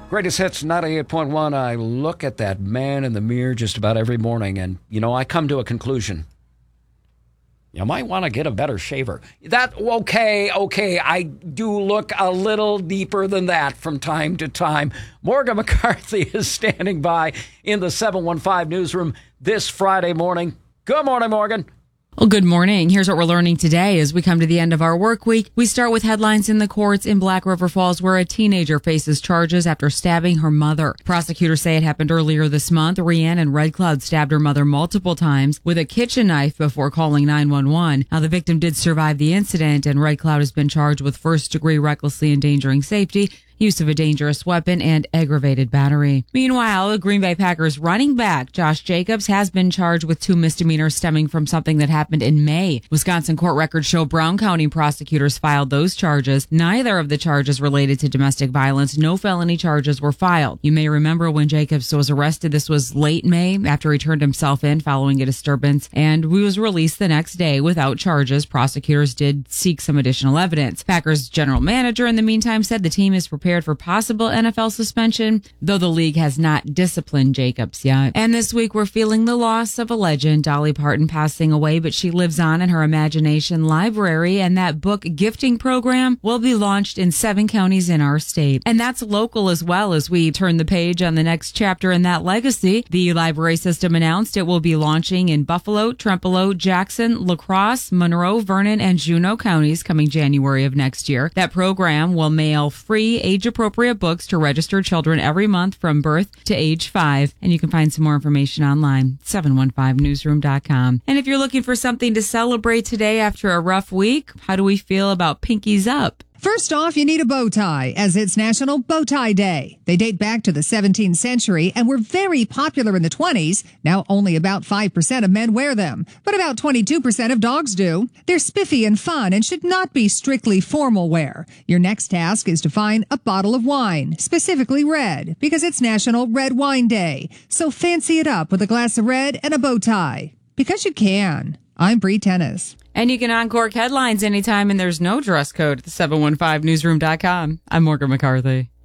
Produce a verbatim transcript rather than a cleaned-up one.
Greatest Hits ninety-eight point one. I look at that man in the mirror just about every morning, and, you know, I come to a conclusion. You might want to get a better shaver. That, okay, okay, I do look a little deeper than that from time to time. Morgan McCarthy is standing by in the seven one five newsroom this Friday morning. Good morning, Morgan. Well, good morning. Here's what we're learning today as we come to the end of our work week. We start with headlines in the courts in Black River Falls where a teenager faces charges after stabbing her mother. Prosecutors say it happened earlier this month. Rhiannon Red Cloud stabbed her mother multiple times with a kitchen knife before calling nine one one. Now, the victim did survive the incident, and Red Cloud has been charged with first-degree recklessly endangering safety, use of a dangerous weapon, and aggravated battery. Meanwhile, the Green Bay Packers running back Josh Jacobs has been charged with two misdemeanors stemming from something that happened in May. Wisconsin court records show Brown County prosecutors filed those charges. Neither of the charges related to domestic violence. No felony charges were filed. You may remember when Jacobs was arrested. This was late May after he turned himself in following a disturbance, and he was released the next day without charges. Prosecutors did seek some additional evidence. Packers general manager in the meantime said the team is prepared for possible N F L suspension, though the league has not disciplined Jacobs yet. And this week we're feeling the loss of a legend, Dolly Parton, passing away, but she lives on in her imagination library, and that book gifting program will be launched in seven counties in our state. And that's local as well as we turn the page on the next chapter in that legacy. The library system announced it will be launching in Buffalo, Trempealeau, Jackson, La Crosse, Monroe, Vernon, and Juneau counties coming January of next year. That program will mail free age age-appropriate books to registered children every month from birth to age five. And you can find some more information online, seven one five newsroom dot com. And if you're looking for something to celebrate today after a rough week, how do we feel about Pinkies Up? First off, you need a bow tie, as it's National Bow Tie Day. They date back to the seventeenth century and were very popular in the twenties. Now only about five percent of men wear them, but about twenty-two percent of dogs do. They're spiffy and fun and should not be strictly formal wear. Your next task is to find a bottle of wine, specifically red, because it's National Red Wine Day. So fancy it up with a glass of red and a bow tie, because you can. I'm Bree Tennis. And you can uncork headlines anytime, and there's no dress code at the seven one five newsroom dot com. I'm Morgan McCarthy.